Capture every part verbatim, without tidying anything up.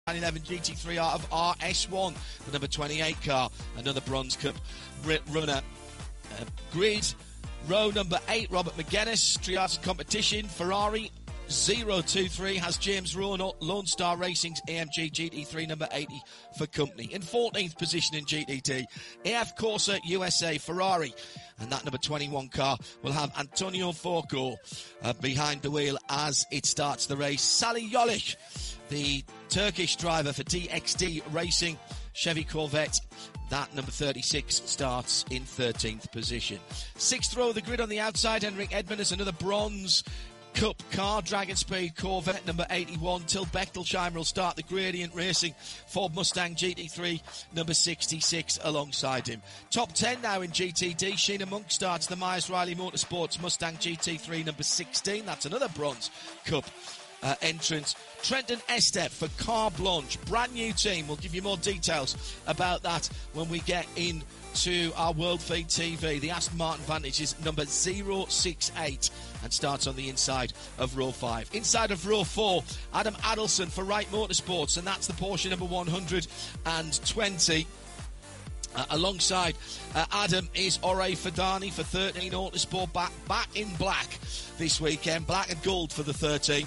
nine eleven G T three R of R S one, the number twenty-eight car, another Bronze Cup runner. Uh, grid, row number eight, Robert McGuinness, Triassic Competition, Ferrari zero two three has James Rowe, Lone Star Racing's A M G G T three number eighty for company. In fourteenth position in G T T, A F Corsa U S A Ferrari, and that number twenty-one car will have Antonio Forco uh, behind the wheel as it starts the race. Sally Jolich, the Turkish driver for D X D Racing, Chevy Corvette, that number thirty-six starts in thirteenth position. Sixth row of the grid on the outside, Henrik Edmundus, another Bronze Cup car, Dragon Speed Corvette number eighty-one. Till Bechtelsheimer will start the Gradient Racing Ford Mustang G T three number sixty-six alongside him. Top ten now in G T D. Sheena Monk starts the Myers Riley Motorsports Mustang G T three number sixteen. That's another Bronze Cup uh, entrant. Trenton Estep for Car Blanche, brand new team. We'll give you more details about that when we get in to our World Feed T V. The Aston Martin Vantage is number zero six eight and starts on the inside of row five. Inside of row four, Adam Adelson for Wright Motorsports, and that's the Porsche number one hundred twenty. Uh, alongside uh, Adam is Ore Fadani for thirteen Autosport, back, back in black this weekend, black and gold for the thirteen.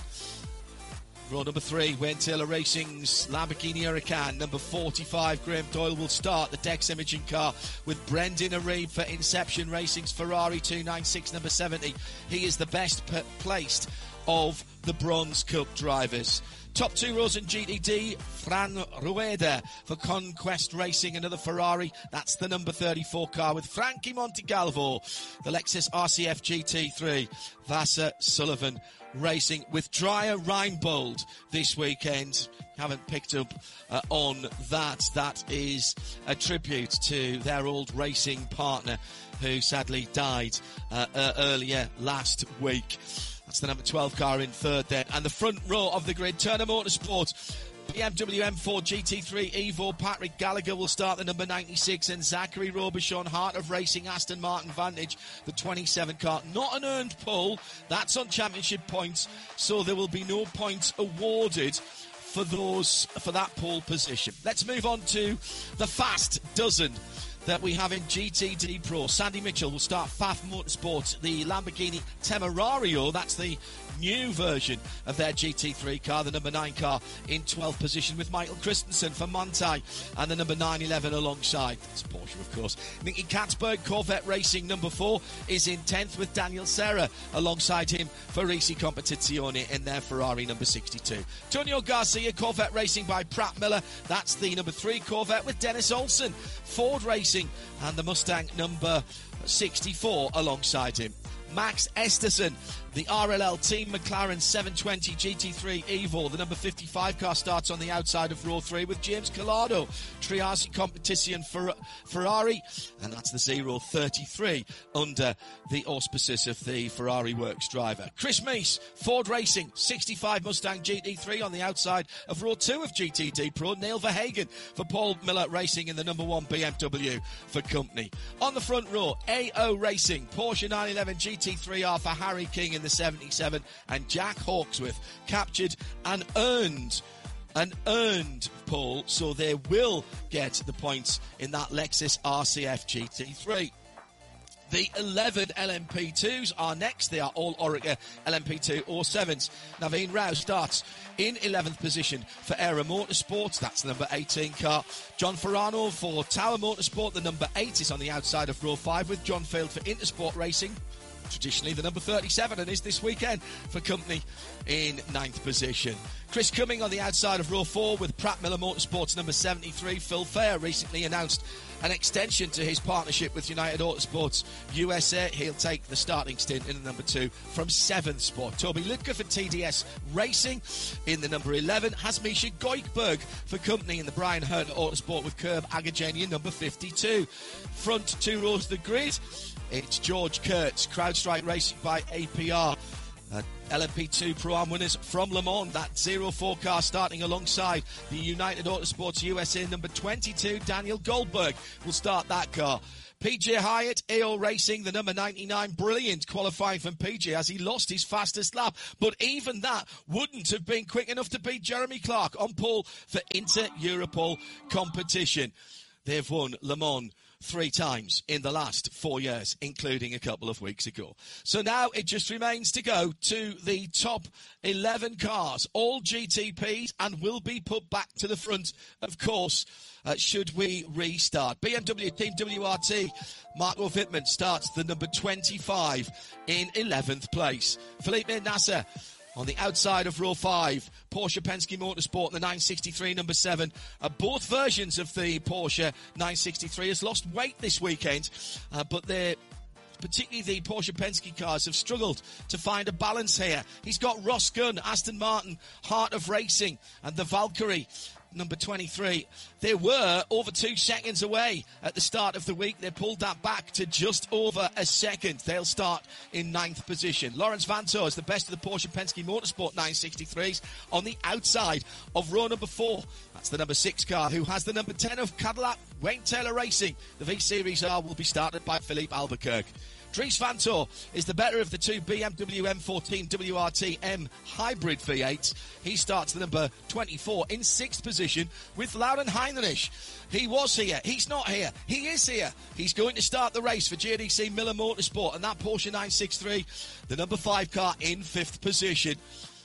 Row number three, Wayne Taylor Racing's Lamborghini Huracan. Number forty-five, Graham Doyle will start the Dex Imaging car with Brendan Arib for Inception Racing's Ferrari two ninety-six, number seventy. He is the best p- placed of the Bronze Cup drivers. Top two rows in G T D, Fran Rueda for Conquest Racing, another Ferrari. That's the number thirty-four car with Frankie Montegalvo. The Lexus R C F G T three, Vassar Sullivan Racing with Dreyer Reinbold this weekend. Haven't picked up uh, on that. That is a tribute to their old racing partner who sadly died uh, uh, earlier last week. That's the number twelve car in third then. And the front row of the grid, Turner Motorsport, B M W M four G T three Evo, Patrick Gallagher will start the number ninety-six, and Zachary Robichon, Heart of Racing, Aston Martin Vantage, the twenty-seven car. Not an earned pole, that's on championship points, so there will be no points awarded for those for that pole position. Let's move on to the fast dozen that we have in G T D Pro. Sandy Mitchell will start F A F Motorsport, the Lamborghini Temerario. That's the new version of their G T three car, the number nine car in twelfth position with Michael Christensen for Manthey, and the number nine eleven alongside. That's Porsche, of course. Nicky Katzberg, Corvette Racing number four, is in tenth with Daniel Serra alongside him for Risi Competizione in their Ferrari number sixty-two. Tonio Garcia, Corvette Racing by Pratt Miller. That's the number three Corvette with Dennis Olsen. Ford Racing and the Mustang number sixty-four alongside him. Max Esterson, the R L L Team McLaren seven twenty G T three Evo. The number fifty-five car starts on the outside of row three with James Collado, Triassic Competition for Ferrari, and that's the zero thirty-three under the auspices of the Ferrari Works driver. Chris Meese, Ford Racing, sixty-five Mustang G T three on the outside of row two of G T D Pro. Neil Verhagen for Paul Miller Racing in the number one B M W for company. On the front row, A O Racing, Porsche nine eleven G T three R for Harry King in the seventy-seven, and Jack Hawksworth captured and earned an earned pole, so they will get the points in that Lexus R C F G T three. The eleven L M P twos are next. They are all Orica L M P two oh sevens. Naveen Rao starts in eleventh position for Era Motorsports. That's the number eighteen car. John Ferrano for Tower Motorsport. The number eight is on the outside of row five with John Field for Intersport Racing. Traditionally the number thirty-seven, and is this weekend for company in ninth position. Chris Cumming on the outside of row four with Pratt Miller Motorsports number seventy-three. Phil Fair recently announced an extension to his partnership with United Autosports U S A. He'll take the starting stint in the number two from seventh spot. Toby Lidke for T D S Racing in the number eleven. has Misha Goikberg for company in the Brian Herter Autosport with Curb Agajanian number fifty-two. Front two rows of the grid, it's George Kurtz, CrowdStrike Racing by A P R. Uh, L M P two Pro-Am winners from Le Mans, that oh four car starting alongside the United Autosports U S A number twenty-two. Daniel Goldberg will start that car. P J Hyatt, A O Racing, the number ninety-nine, brilliant qualifying from P J as he lost his fastest lap. But even that wouldn't have been quick enough to beat Jeremy Clark on pole for Inter-Europol competition. They've won Le Mans three times in the last four years, including a couple of weeks ago. So now it just remains to go to the top eleven cars, all G T Ps, and will be put back to the front, of course, uh, should we restart. B M W Team W R T, Marco Wittmann starts the number twenty-five in eleventh place. Felipe Nasser on the outside of row five, Porsche Penske Motorsport, the nine sixty-three, number seven. Uh, both versions of the Porsche nine sixty-three has lost weight this weekend, uh, but they're particularly the Porsche Penske cars have struggled to find a balance here. He's got Ross Gunn, Aston Martin, Heart of Racing, and the Valkyrie, number twenty-three. They were over two seconds away at the start of the week. They pulled that back to just over a second. They'll start in ninth position. Lawrence Vanthoor is the best of the Porsche Penske Motorsport nine sixty-threes on the outside of row number four. That's the number six car, who has the number ten of Cadillac Wayne Taylor Racing. The V-Series R will be started by Philippe Albuquerque. Dries Vanthoor is the better of the two B M W M fourteen W R T M hybrid V eights. He starts the number twenty-four in sixth position with Lauren Heinrich. He was here. He's not here. He is here. He's going to start the race for J D C Miller Motorsport, and that Porsche nine sixty-three, the number five car, in fifth position.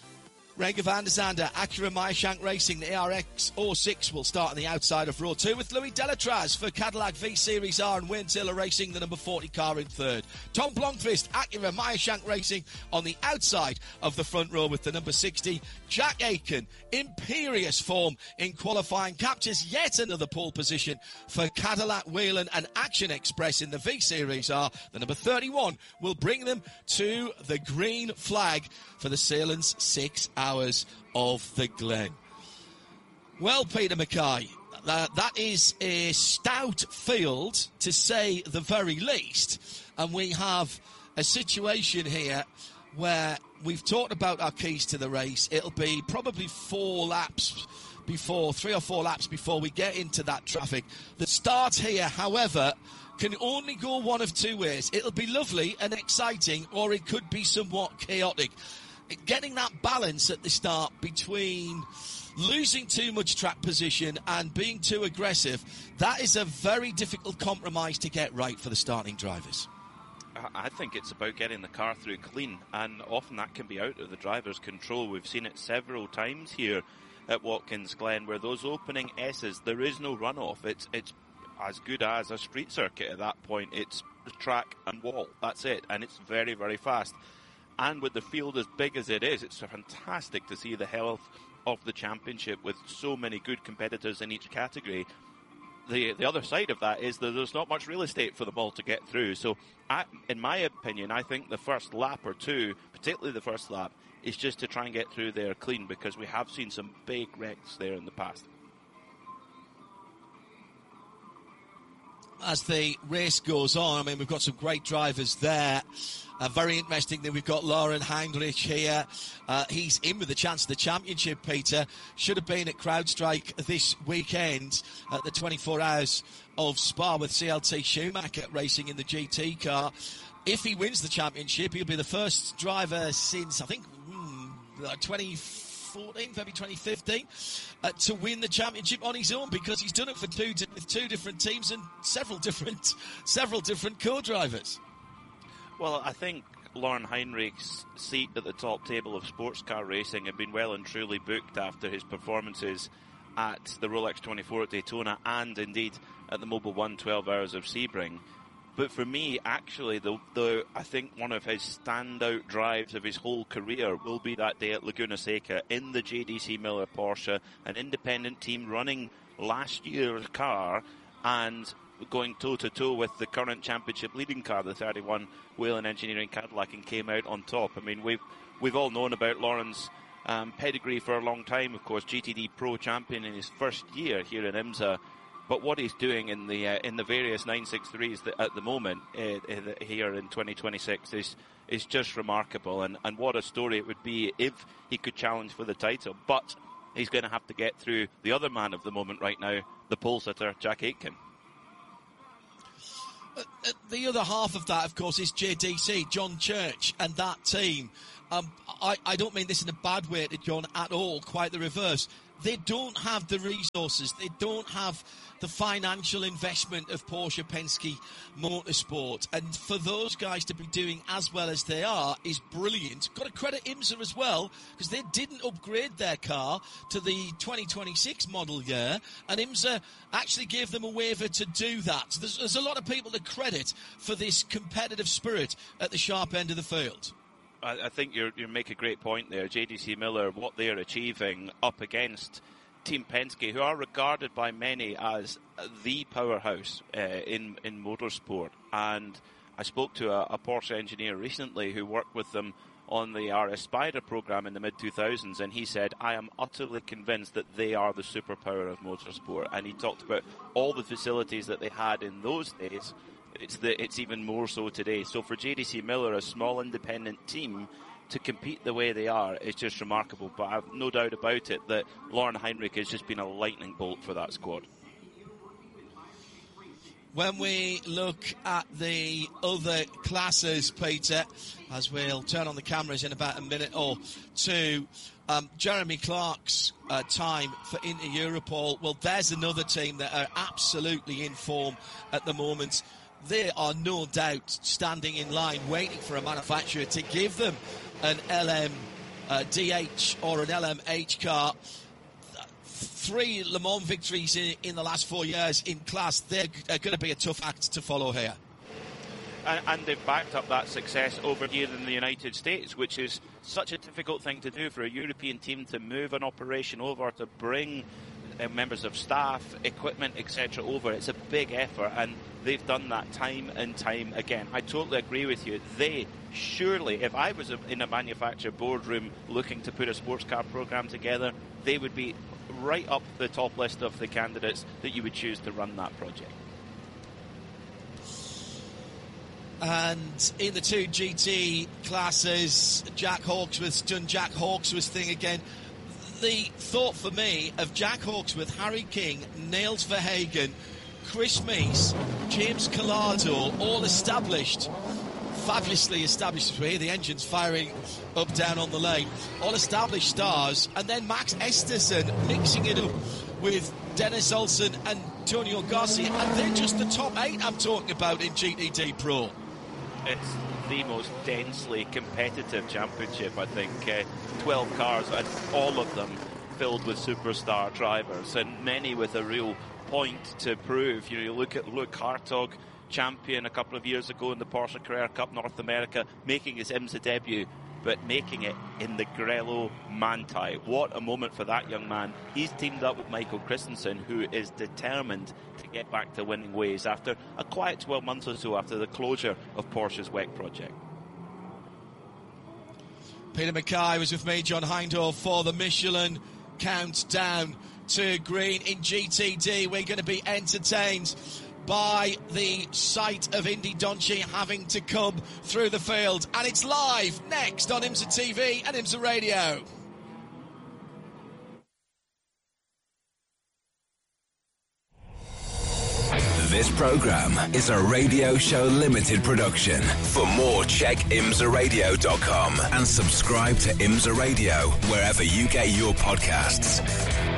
Renger van der Zande, Acura Meyershank Racing, the A R X oh six will start on the outside of row two with Louis Delatraz for Cadillac V-Series R and Wayne Taylor Racing, the number forty car, in third. Tom Blomqvist, Acura Meyershank Racing on the outside of the front row with the number sixty. Jack Aitken, imperious form in qualifying, captures yet another pole position for Cadillac Whelen and Action Express in the V-Series R. The number thirty-one will bring them to the green flag for the Sahlen's six hours of the Glen. Well, Peter Mackay, uh, that is a stout field, to say the very least. And we have a situation here where we've talked about our keys to the race. It'll be probably four laps before, three or four laps before we get into that traffic. The start here, however, can only go one of two ways. It'll be lovely and exciting, or it could be somewhat chaotic. Getting that balance at the start between losing too much track position and being too aggressive, that is a very difficult compromise to get right for the starting drivers. I think it's about getting the car through clean, and often that can be out of the driver's control. We've seen it several times here at Watkins Glen, where those opening S's, there is no runoff. It's it's as good as a street circuit at that point. It's track and wall. That's it, and it's very, very fast. And with the field as big as it is, it's fantastic to see the health of the championship with so many good competitors in each category. The the other side of that is that there's not much real estate for the ball to get through. So, I, in my opinion, I think the first lap or two, particularly the first lap, is just to try and get through there clean, because we have seen some big wrecks there in the past. As the race goes on, I mean, we've got some great drivers there. Uh, very interesting that we've got Lauren Heinrich here. Uh, he's in with a chance of the championship, Peter. Should have been at CrowdStrike this weekend at the twenty-four hours of Spa with C L T Schumacher racing in the G T car. If he wins the championship, he'll be the first driver since, I think, hmm, twenty fourteen, maybe twenty fifteen, uh, to win the championship on his own, because he's done it for two with two different teams and several different several different co-drivers. Well, I think Lauren Heinrich's seat at the top table of sports car racing had been well and truly booked after his performances at the Rolex twenty-four at Daytona, and indeed at the Mobil one twelve Hours of Sebring. But for me, actually, the, the I think one of his standout drives of his whole career will be that day at Laguna Seca in the J D C Miller Porsche, an independent team running last year's car and going toe-to-toe with the current championship leading car, the thirty-one Whelen Engineering Cadillac, and came out on top. I mean, we've, we've all known about Lauren's um, pedigree for a long time, of course, G T D Pro champion in his first year here in IMSA. But what he's doing in the uh, in the various nine sixty-threes that at the moment uh, here in twenty twenty-six is is just remarkable. And, and what a story it would be if he could challenge for the title. But he's going to have to get through the other man of the moment right now, the pole sitter, Jack Aitken. uh, the other half of that, of course, is J D C, John Church, and that team. Um, I, I don't mean this in a bad way to John at all, quite the reverse. They don't have the resources. They don't have the financial investment of Porsche Penske Motorsport. And for those guys to be doing as well as they are is brilliant. Got to credit IMSA as well, because they didn't upgrade their car to the twenty twenty-six model year, and IMSA actually gave them a waiver to do that. So there's, there's a lot of people to credit for this competitive spirit at the sharp end of the field. I think you you make a great point there. J D C Miller, what they are achieving up against Team Penske, who are regarded by many as the powerhouse uh, in, in motorsport. And I spoke to a, a Porsche engineer recently who worked with them on the R S Spider program in the mid two thousands, and he said, I am utterly convinced that they are the superpower of motorsport. And he talked about all the facilities that they had in those days. It's the, it's even more so today. So for J D C Miller, a small independent team, to compete the way they are is just remarkable. But I've no doubt about it that Lauren Heinrich has just been a lightning bolt for that squad. When we look at the other classes, Peter, as we'll turn on the cameras in about a minute or two, um, Jeremy Clark's uh, time for Inter Europol, well, there's another team that are absolutely in form at the moment. They are no doubt standing in line waiting for a manufacturer to give them an L M D H or an L M H car. Three Le Mans victories in, in the last four years in class. They're going to be a tough act to follow here. And, and they've backed up that success over here in the United States, which is such a difficult thing to do for a European team to move an operation over, to bring uh, members of staff, equipment, et cetera over. It's a big effort, and they've done that time and time again. I totally agree with you. They surely, if I was in a manufacturer boardroom looking to put a sports car program together, they would be right up the top list of the candidates that you would choose to run that project. And in the two G T classes, Jack Hawksworth's done Jack Hawksworth's thing again. The thought for me of Jack Hawksworth, Harry King, Niels Verhagen, Chris Meese, James Collado, all established, fabulously established. We hear the engines firing up down on the lane. All established stars, and then Max Esterson mixing it up with Dennis Olsen and Antonio Garcia, and they're just the top eight I'm talking about in G T D Pro. It's the most densely competitive championship, I think. Uh, twelve cars, and all of them filled with superstar drivers, and many with a real point to prove. You know, you look at Luke Hartog, champion a couple of years ago in the Porsche Carrera Cup North America, making his IMSA debut, but making it in the Grello Manthey. What a moment for that young man. He's teamed up with Michael Christensen, who is determined to get back to winning ways after a quiet twelve months or so after the closure of Porsche's W E C project. Peter Mackay was with me, John Hindhaugh, for the Michelin Countdown to Green. In G T D, we're going to be entertained by the sight of Indy Dontje having to come through the field. And it's live next on IMSA T V and IMSA Radio. This program is a Radio Show Limited production. For more, check imsa radio dot com and subscribe to IMSA Radio wherever you get your podcasts.